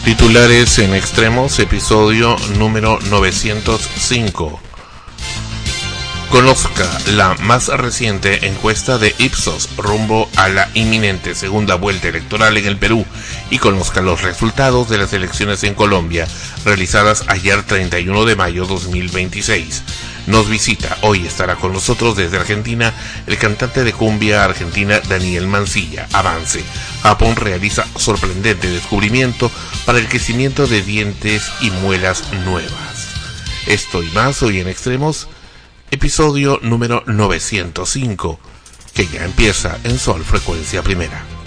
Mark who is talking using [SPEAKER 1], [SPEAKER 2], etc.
[SPEAKER 1] Titulares en extremos, episodio número 905. Conozca la más reciente encuesta de Ipsos rumbo a la inminente segunda vuelta electoral en el Perú y conozca los resultados de las elecciones en Colombia realizadas ayer 31 de mayo 2026. Nos visita, hoy estará con nosotros desde Argentina, el cantante de cumbia argentina Daniel Mancilla. Avance. Japón realiza sorprendente descubrimiento para el crecimiento de dientes y muelas nuevas. Esto y más hoy en Extremos, episodio número 905, que ya empieza en Sol Frecuencia Primera.